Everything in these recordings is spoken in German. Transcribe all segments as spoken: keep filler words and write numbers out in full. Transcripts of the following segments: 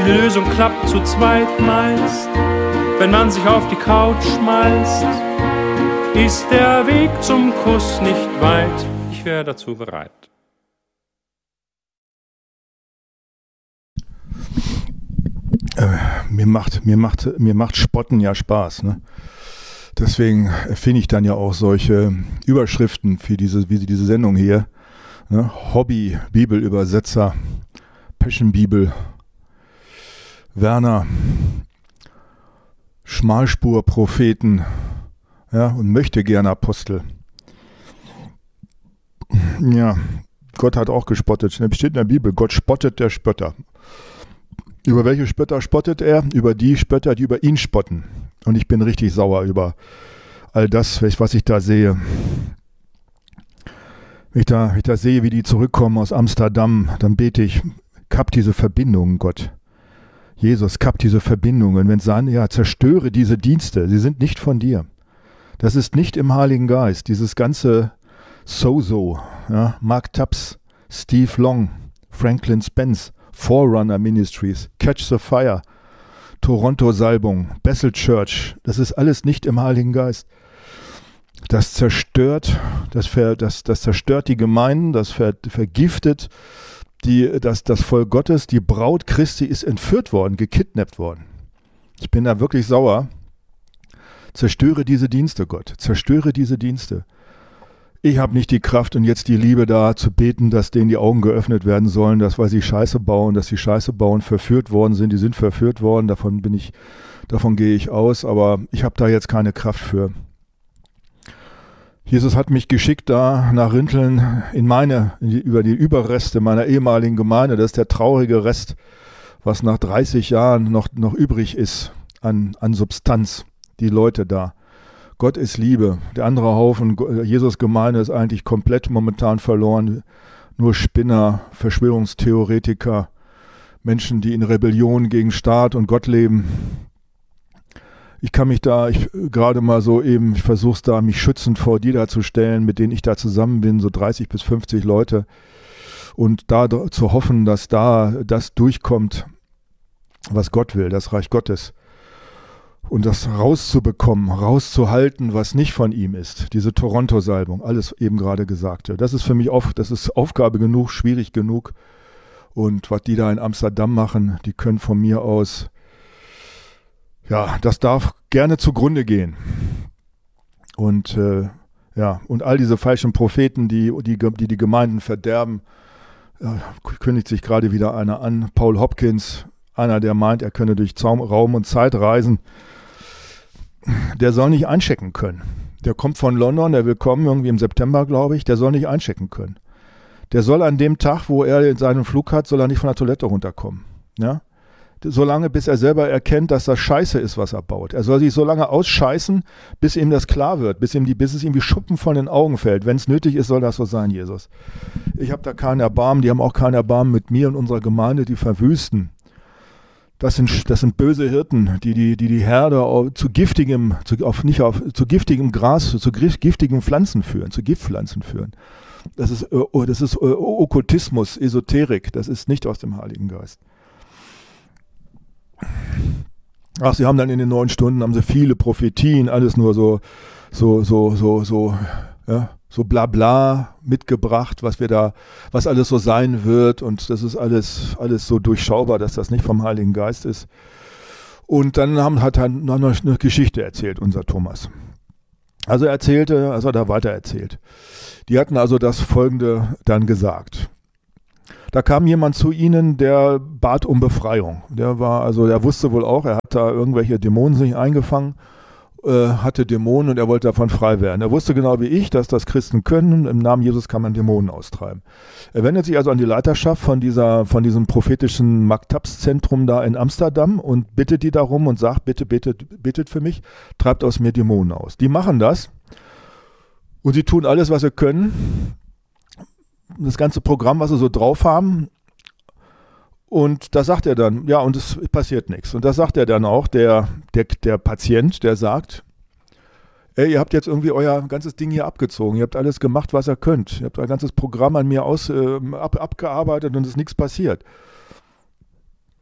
Die Lösung klappt zu zweit meist, wenn man sich auf die Couch schmeißt. Ist der Weg zum Kuss nicht weit, ich wäre dazu bereit. Äh, mir macht, mir macht, mir macht Spotten ja Spaß, ne? Deswegen finde ich dann ja auch solche Überschriften für diese, wie diese Sendung hier, ne? Hobby, Bibelübersetzer, Passion Bibel, Werner, Schmalspurpropheten, ja, und möchte gerne Apostel. Ja, Gott hat auch gespottet. Es steht in der Bibel, Gott spottet der Spötter. Über welche Spötter spottet er? Über die Spötter, die über ihn spotten. Und ich bin richtig sauer über all das, was ich da sehe. Wenn ich da, wenn ich da sehe, wie die zurückkommen aus Amsterdam, dann bete ich, kapp diese Verbindungen, Gott. Jesus, kapp diese Verbindungen. Wenn sie sagen, ja, zerstöre diese Dienste, sie sind nicht von dir. Das ist nicht im Heiligen Geist. Dieses ganze So-So, ja, Mark Tubbs, Steve Long, Franklin Spence, Forerunner Ministries, Catch the Fire, Toronto-Salbung, Bethel Church, das ist alles nicht im Heiligen Geist. Das zerstört, das, ver, das, das zerstört die Gemeinden, das ver, vergiftet die, das, das Volk Gottes. Die Braut Christi ist entführt worden, gekidnappt worden. Ich bin da wirklich sauer. Zerstöre diese Dienste, Gott, zerstöre diese Dienste. Ich habe nicht die Kraft und jetzt die Liebe da zu beten, dass denen die Augen geöffnet werden sollen, dass weil sie Scheiße bauen, dass sie Scheiße bauen, verführt worden sind. Die sind verführt worden, davon bin ich, davon gehe ich aus, aber ich habe da jetzt keine Kraft für. Jesus hat mich geschickt da nach Rinteln in meine, in die, über die Überreste meiner ehemaligen Gemeinde. Das ist der traurige Rest, was nach dreißig Jahren noch, noch übrig ist an, an Substanz, die Leute da. Gott ist Liebe. Der andere Haufen, Jesus Gemeinde, ist eigentlich komplett momentan verloren. Nur Spinner, Verschwörungstheoretiker, Menschen, die in Rebellion gegen Staat und Gott leben. Ich kann mich da, ich gerade mal so eben, ich versuche es da, mich schützend vor die da zu stellen, mit denen ich da zusammen bin, so dreißig bis fünfzig Leute. Und da zu hoffen, dass da das durchkommt, was Gott will, das Reich Gottes. Und das rauszubekommen, rauszuhalten, was nicht von ihm ist. Diese Toronto-Salbung, alles eben gerade Gesagte. Das ist für mich auf, das ist Aufgabe genug, schwierig genug. Und was die da in Amsterdam machen, die können von mir aus, ja, das darf gerne zugrunde gehen. Und äh, ja, und all diese falschen Propheten, die die, die, die Gemeinden verderben, ja, kündigt sich gerade wieder einer an. Paul Hopkins, einer, der meint, er könne durch Zaum, Raum und Zeit reisen, der soll nicht einchecken können. Der kommt von London, der will kommen, irgendwie im September, glaube ich, der soll nicht einchecken können. Der soll an dem Tag, wo er seinen Flug hat, soll er nicht von der Toilette runterkommen. Ja? Solange, bis er selber erkennt, dass das Scheiße ist, was er baut. Er soll sich so lange ausscheißen, bis ihm das klar wird, bis, ihm die, bis es ihm wie Schuppen von den Augen fällt. Wenn es nötig ist, soll das so sein, Jesus. Ich habe da keinen Erbarmen, die haben auch keinen Erbarmen mit mir und unserer Gemeinde, die verwüsten. Das sind, das sind böse Hirten, die die, die, die Herde auf, zu giftigem, zu, auf, nicht auf, zu giftigem Gras, zu giftigen Pflanzen führen, zu Giftpflanzen führen. Das ist, das ist Okkultismus, Esoterik, das ist nicht aus dem Heiligen Geist. Ach, sie haben dann in den neun Stunden haben sie viele Prophetien, alles nur so, so, so, so, so, ja, so bla bla mitgebracht, was wir da, was alles so sein wird, und das ist alles, alles so durchschaubar, dass das nicht vom Heiligen Geist ist. Und dann haben, hat er noch eine Geschichte erzählt, unser Thomas. Also er erzählte, also da weiter erzählt. Die hatten also das Folgende dann gesagt. Da kam jemand zu ihnen, der bat um Befreiung. Der war, also er wusste wohl auch, er hat da irgendwelche Dämonen sich eingefangen, äh, hatte Dämonen und er wollte davon frei werden. Er wusste genau wie ich, dass das Christen können. Im Namen Jesus kann man Dämonen austreiben. Er wendet sich also an die Leiterschaft von dieser, von diesem prophetischen Maktabs-Zentrum da in Amsterdam und bittet die darum und sagt, bitte, bittet, bittet für mich, treibt aus mir Dämonen aus. Die machen das und sie tun alles, was sie können. Das ganze Programm, was sie so drauf haben. Und da sagt er dann, ja, und es passiert nichts. Und das sagt er dann auch, der, der, der Patient, der sagt, ey, ihr habt jetzt irgendwie euer ganzes Ding hier abgezogen. Ihr habt alles gemacht, was ihr könnt. Ihr habt euer ganzes Programm an mir aus, äh, ab, abgearbeitet und es ist nichts passiert.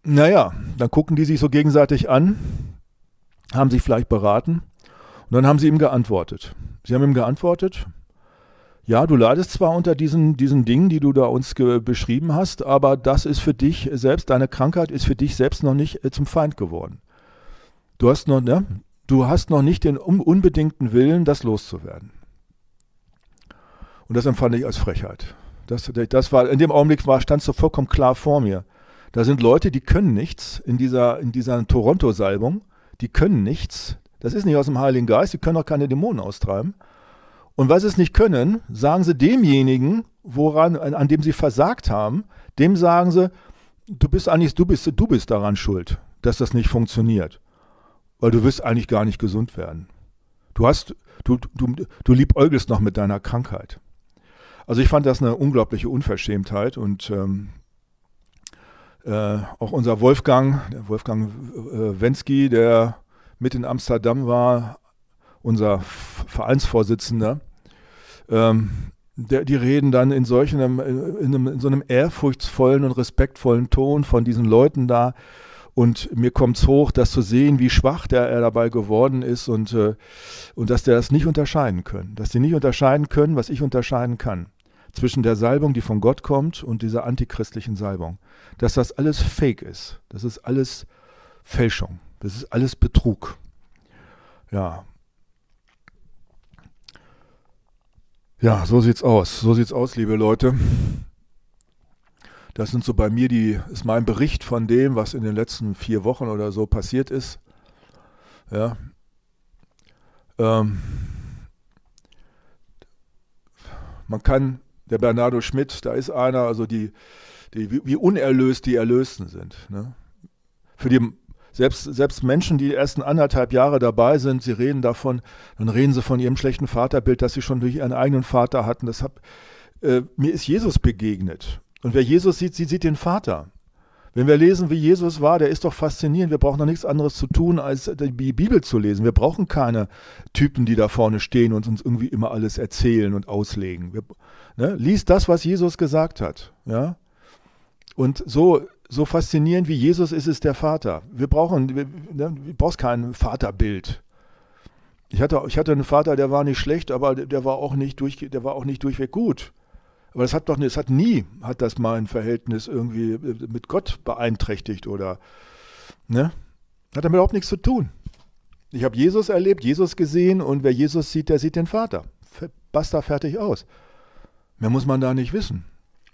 naja, dann gucken die sich so gegenseitig an, haben sich vielleicht beraten und dann haben sie ihm geantwortet. Sie haben ihm geantwortet, ja, du leidest zwar unter diesen, diesen Dingen, die du da uns ge- beschrieben hast, aber das ist für dich selbst, deine Krankheit ist für dich selbst noch nicht äh, zum Feind geworden. Du hast noch, ne, du hast noch nicht den un- unbedingten Willen, das loszuwerden. Und das empfand ich als Frechheit. Das, das war, in dem Augenblick war, stand es so vollkommen klar vor mir. Da sind Leute, die können nichts in dieser, in dieser Toronto-Salbung, die können nichts. Das ist nicht aus dem Heiligen Geist, die können auch keine Dämonen austreiben. Und weil sie es nicht können, sagen sie demjenigen, woran, an dem sie versagt haben, dem sagen sie, du bist eigentlich, du bist, du bist daran schuld, dass das nicht funktioniert. Weil du wirst eigentlich gar nicht gesund werden. Du hast, du, du, du liebäugelst noch mit deiner Krankheit. Also ich fand das eine unglaubliche Unverschämtheit und ähm, äh, auch unser Wolfgang, der Wolfgang äh, Wensky, der mit in Amsterdam war, unser Vereinsvorsitzender, ähm, der, die reden dann in, solchen, in, einem, in so einem ehrfurchtsvollen und respektvollen Ton von diesen Leuten da und mir kommt es hoch, das zu sehen, wie schwach der er dabei geworden ist und, äh, und dass der das nicht unterscheiden können, dass die nicht unterscheiden können, was ich unterscheiden kann, zwischen der Salbung, die von Gott kommt und dieser antichristlichen Salbung, dass das alles Fake ist, das ist alles Fälschung, das ist alles Betrug. Ja, Ja, so sieht's aus. So sieht's aus, liebe Leute. Das sind so bei mir die, ist mein Bericht von dem, was in den letzten vier Wochen oder so passiert ist. Ja. Ähm, man kann, der Bernardo Schmidt, da ist einer, also die, die wie, wie unerlöst die Erlösten sind. Ne? Für die Selbst, selbst Menschen, die die ersten anderthalb Jahre dabei sind, sie reden davon, dann reden sie von ihrem schlechten Vaterbild, das sie schon durch ihren eigenen Vater hatten. Das hab, äh, mir ist Jesus begegnet. Und wer Jesus sieht, sie sieht den Vater. Wenn wir lesen, wie Jesus war, der ist doch faszinierend. Wir brauchen noch nichts anderes zu tun, als die Bibel zu lesen. Wir brauchen keine Typen, die da vorne stehen und uns irgendwie immer alles erzählen und auslegen. Wir, ne? Lies das, was Jesus gesagt hat. Ja? Und so... So faszinierend wie Jesus ist, ist der Vater. Wir brauchen, wir, ne, du brauchst kein Vaterbild. Ich hatte, ich hatte einen Vater, der war nicht schlecht, aber der war auch nicht durch, der war auch nicht durchweg gut. Aber das hat doch, das hat nie, hat das mein Verhältnis irgendwie mit Gott beeinträchtigt oder, ne? Hat damit überhaupt nichts zu tun. Ich habe Jesus erlebt, Jesus gesehen und wer Jesus sieht, der sieht den Vater. Basta, fertig, aus. Mehr muss man da nicht wissen.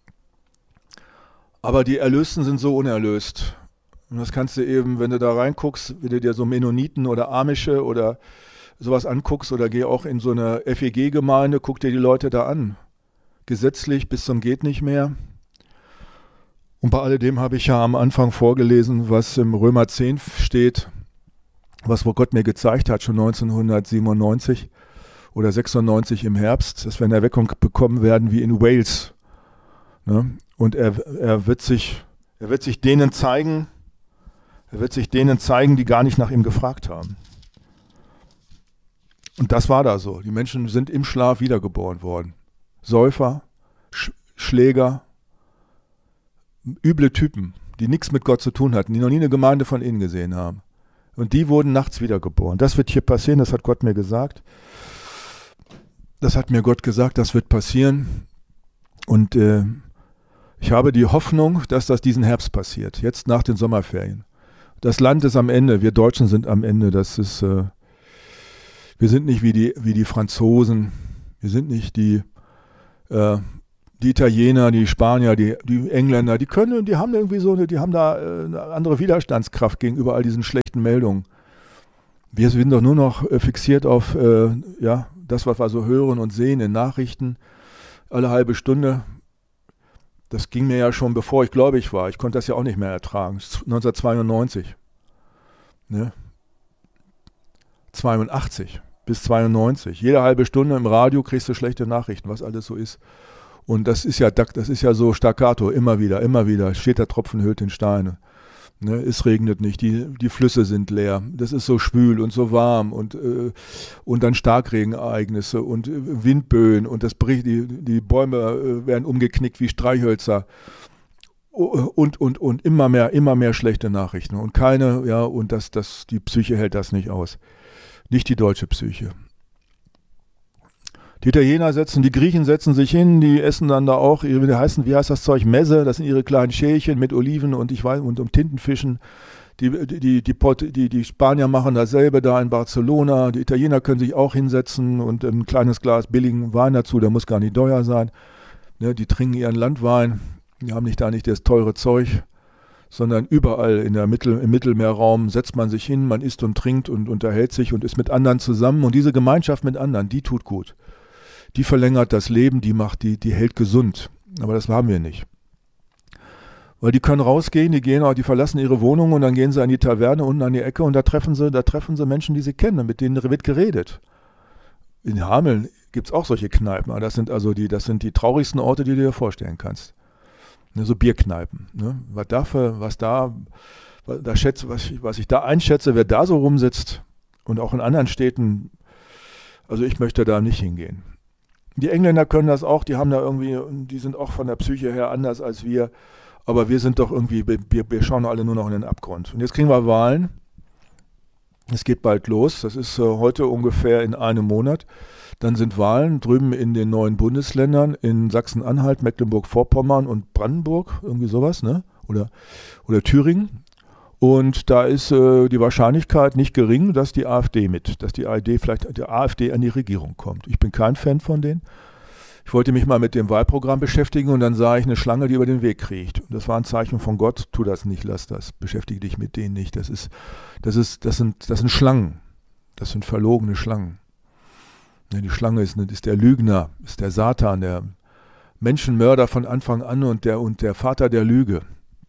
Aber die Erlösten sind so unerlöst. Und das kannst du eben, wenn du da reinguckst, wenn du dir so Mennoniten oder Amische oder sowas anguckst oder geh auch in so eine F E G-Gemeinde, guck dir die Leute da an. Gesetzlich bis zum geht nicht mehr. Und bei alledem habe ich ja am Anfang vorgelesen, was im Römer zehn steht, was wo Gott mir gezeigt hat, schon neunzehnhundertsiebenundneunzig oder sechsundneunzig im Herbst, dass wir eine Erweckung bekommen werden wie in Wales. Ne? Und er, er, wird sich, er wird sich denen zeigen, er wird sich denen zeigen, die gar nicht nach ihm gefragt haben. Und das war da so. Die Menschen sind im Schlaf wiedergeboren worden. Säufer, Sch- Schläger, üble Typen, die nichts mit Gott zu tun hatten, die noch nie eine Gemeinde von innen gesehen haben. Und die wurden nachts wiedergeboren. Das wird hier passieren, das hat Gott mir gesagt. Das hat mir Gott gesagt, das wird passieren. Und äh, ich habe die Hoffnung, dass das diesen Herbst passiert, jetzt nach den Sommerferien. Das Land ist am Ende, wir Deutschen sind am Ende. Das ist, äh, wir sind nicht wie die, wie die Franzosen, wir sind nicht die, äh, die Italiener, die Spanier, die, die Engländer, die können, die haben irgendwie so eine, die haben da äh, eine andere Widerstandskraft gegenüber all diesen schlechten Meldungen. Wir sind doch nur noch äh, fixiert auf äh, ja, das, was wir so hören und sehen in Nachrichten, alle halbe Stunde. Das ging mir ja schon, bevor ich gläubig war. Ich konnte das ja auch nicht mehr ertragen. neunzehnhundertzweiundneunzig. Ne? zweiundachtzig bis zweiundneunzig. Jede halbe Stunde im Radio kriegst du schlechte Nachrichten, was alles so ist. Und das ist ja, das ist ja so staccato, immer wieder, immer wieder. Steht der Tropfen hüllt den Stein. Ne? Es regnet nicht, die, die Flüsse sind leer. Das ist so schwül und so warm und, äh, und dann Starkregenereignisse und äh, Windböen und das bricht, die, die Bäume äh, werden umgeknickt wie Streichhölzer. und, und, und, immer mehr, immer mehr schlechte Nachrichten. Und keine, ja, und das, das, die Psyche hält das nicht aus. Nicht die deutsche Psyche. Die Italiener setzen, die Griechen setzen sich hin, die essen dann da auch, wie heißt, wie heißt das Zeug, Messe, das sind ihre kleinen Schälchen mit Oliven und ich weiß, und um Tintenfischen. Die, die, die, die, die Spanier machen dasselbe da in Barcelona. Die Italiener können sich auch hinsetzen und ein kleines Glas billigen Wein dazu, der muss gar nicht teuer sein. Ne, die trinken ihren Landwein, die haben nicht da nicht das teure Zeug, sondern überall in der Mittel, im Mittelmeerraum setzt man sich hin, man isst und trinkt und unterhält sich und ist mit anderen zusammen. Und diese Gemeinschaft mit anderen, die tut gut. Die verlängert das Leben, die macht, die, die hält gesund. Aber das haben wir nicht. Weil die können rausgehen, die gehen, die verlassen ihre Wohnung und dann gehen sie an die Taverne unten an die Ecke und da treffen sie, da treffen sie Menschen, die sie kennen, mit denen wird geredet. In Hameln gibt es auch solche Kneipen. Das sind also die, das sind die traurigsten Orte, die du dir vorstellen kannst. Ne, so Bierkneipen. Ne? Was dafür, was da, was, da schätze, was, ich, was ich da einschätze, wer da so rumsitzt und auch in anderen Städten, also ich möchte da nicht hingehen. Die Engländer können das auch, die haben da irgendwie, die sind auch von der Psyche her anders als wir, aber wir sind doch irgendwie, wir, wir schauen alle nur noch in den Abgrund. Und jetzt kriegen wir Wahlen. Es geht bald los, das ist äh, heute ungefähr in einem Monat. Dann sind Wahlen drüben in den neuen Bundesländern, in Sachsen-Anhalt, Mecklenburg-Vorpommern und Brandenburg, irgendwie sowas, ne? Oder, oder Thüringen. Und da ist äh, die Wahrscheinlichkeit nicht gering, dass die AfD mit, dass die A R D vielleicht, die AfD an die Regierung kommt. Ich bin kein Fan von denen. Ich wollte mich mal mit dem Wahlprogramm beschäftigen und dann sah ich eine Schlange, die über den Weg kriecht. Und das war ein Zeichen von Gott, tu das nicht, lass das, beschäftige dich mit denen nicht. Das ist, das ist, das sind, das sind Schlangen. Das sind verlogene Schlangen. Ja, die Schlange ist, ist der Lügner, ist der Satan, der Menschenmörder von Anfang an und der, und der Vater der Lüge.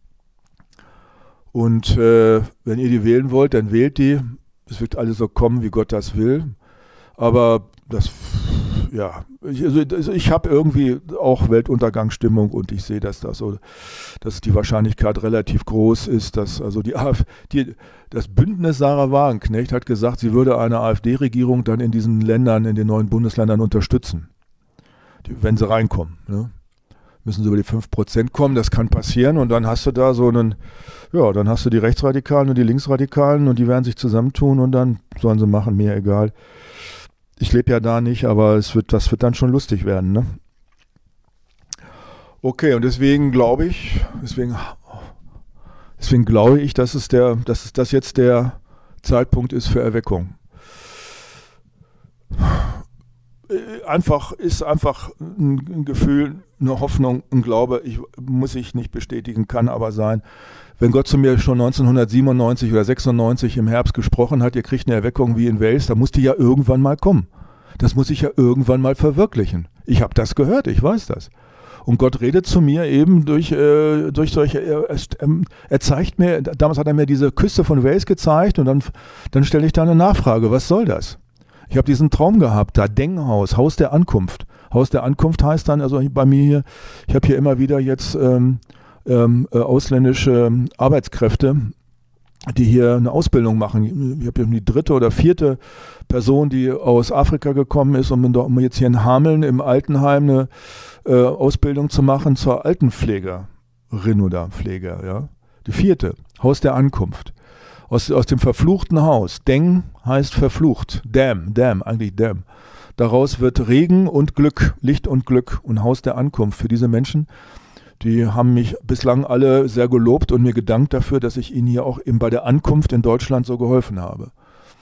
Und äh, wenn ihr die wählen wollt, dann wählt die. Es wird alles so kommen, wie Gott das will. Aber das, ja, ich, also ich habe irgendwie auch Weltuntergangsstimmung und ich sehe, dass das so, dass die Wahrscheinlichkeit relativ groß ist, dass also die AfD, das Bündnis Sarah Wagenknecht hat gesagt, sie würde eine AfD-Regierung dann in diesen Ländern, in den neuen Bundesländern unterstützen, die, wenn sie reinkommen. Ne? Müssen sie über die fünf Prozent kommen, das kann passieren und dann hast du da so einen, ja, dann hast du die Rechtsradikalen und die Linksradikalen und die werden sich zusammentun und dann sollen sie machen, mir egal. Ich lebe ja da nicht, aber es wird, das wird dann schon lustig werden, ne? Okay, und deswegen glaube ich, deswegen, deswegen glaube ich, dass es der, dass es das jetzt der Zeitpunkt ist für Erweckung. Einfach ist einfach ein, ein Gefühl, eine Hoffnung, ein Glaube, ich muss ich nicht bestätigen, kann aber sein. Wenn Gott zu mir schon neunzehnhundertsiebenundneunzig oder sechsundneunzig im Herbst gesprochen hat, ihr kriegt eine Erweckung wie in Wales, dann muss die ja irgendwann mal kommen. Das muss ich ja irgendwann mal verwirklichen. Ich habe das gehört, ich weiß das. Und Gott redet zu mir eben durch, äh, durch solche, er, er zeigt mir, damals hat er mir diese Küste von Wales gezeigt und dann, dann stelle ich da eine Nachfrage, was soll das? Ich habe diesen Traum gehabt, da Denghaus, Haus der Ankunft. Haus der Ankunft heißt dann, also bei mir hier, ich habe hier immer wieder jetzt ähm, ähm, äh, ausländische Arbeitskräfte, die hier eine Ausbildung machen. Ich habe die dritte oder vierte Person, die aus Afrika gekommen ist, um, um jetzt hier in Hameln im Altenheim eine äh, Ausbildung zu machen zur Altenpflegerin oder Pfleger. Ja? Die vierte, Haus der Ankunft. Aus, aus dem verfluchten Haus. Deng heißt verflucht. Dam, Dam, eigentlich Dam. Daraus wird Regen und Glück, Licht und Glück und Haus der Ankunft für diese Menschen. Die haben mich bislang alle sehr gelobt und mir gedankt dafür, dass ich ihnen hier auch eben bei der Ankunft in Deutschland so geholfen habe.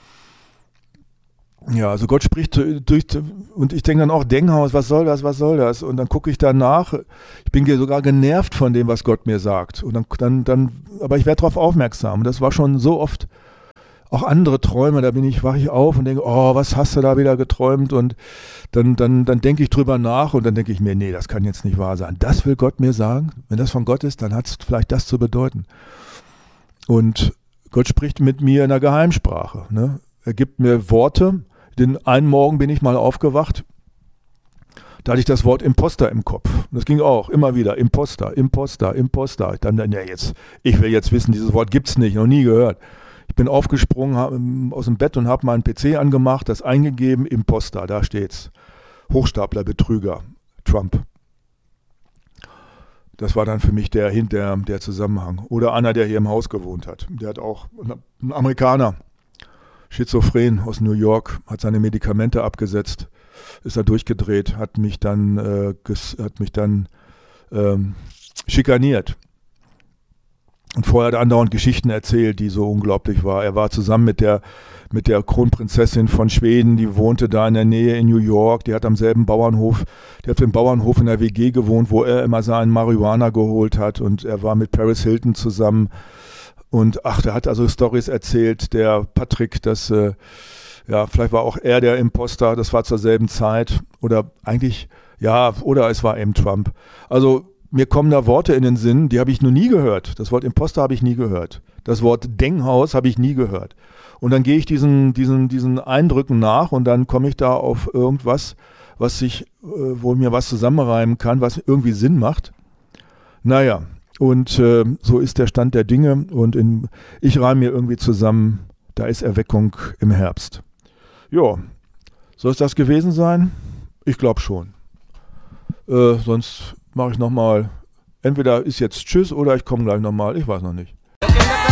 Ja, also Gott spricht durch, und ich denke dann auch, Denghaus, was soll das, was soll das? Und dann gucke ich danach, ich bin sogar genervt von dem, was Gott mir sagt. Und dann, dann, dann aber ich werde darauf aufmerksam. Und das war schon so oft auch andere Träume, da bin ich, wache ich auf und denke, oh, was hast du da wieder geträumt? Und dann, dann, dann denke ich drüber nach und dann denke ich mir, nee, das kann jetzt nicht wahr sein. Das will Gott mir sagen. Wenn das von Gott ist, dann hat es vielleicht das zu bedeuten. Und Gott spricht mit mir in der Geheimsprache. Ne? Er gibt mir Worte. Den einen Morgen bin ich mal aufgewacht, da hatte ich das Wort Imposter im Kopf. Das ging auch immer wieder, Imposter, Imposter, Imposter. Dann, dann ja jetzt, ich will jetzt wissen, dieses Wort gibt es nicht, noch nie gehört. Ich bin aufgesprungen hab, aus dem Bett und habe meinen P C angemacht, das eingegeben, Imposter, da steht's. Hochstapler, Betrüger, Trump. Das war dann für mich der, der, der Zusammenhang. Oder einer, der hier im Haus gewohnt hat. Der hat auch, ein Amerikaner, schizophren aus New York, hat seine Medikamente abgesetzt, ist da durchgedreht, hat mich dann, äh, ges, hat mich dann ähm, schikaniert. Und vorher hat er andauernd Geschichten erzählt, die so unglaublich waren. Er war zusammen mit der, mit der Kronprinzessin von Schweden, die wohnte da in der Nähe in New York, die hat am selben Bauernhof, die hat auf dem Bauernhof in der W G gewohnt, wo er immer seinen Marihuana geholt hat, und er war mit Paris Hilton zusammen. Und ach, der hat also Storys erzählt, der Patrick, dass, äh, ja, vielleicht war auch er der Imposter, das war zur selben Zeit. Oder eigentlich, ja, oder es war eben Trump. Also mir kommen da Worte in den Sinn, die habe ich noch nie gehört. Das Wort Imposter habe ich nie gehört. Das Wort Denkhaus habe ich nie gehört. Und dann gehe ich diesen, diesen, diesen Eindrücken nach, und dann komme ich da auf irgendwas, was sich, äh, wo mir was zusammenreimen kann, was irgendwie Sinn macht. Naja, und äh, so ist der Stand der Dinge, und in, ich reime mir irgendwie zusammen, da ist Erweckung im Herbst. Ja, soll es das gewesen sein? Ich glaube schon. Äh, sonst mache ich nochmal, entweder ist jetzt Tschüss oder ich komme gleich nochmal, ich weiß noch nicht.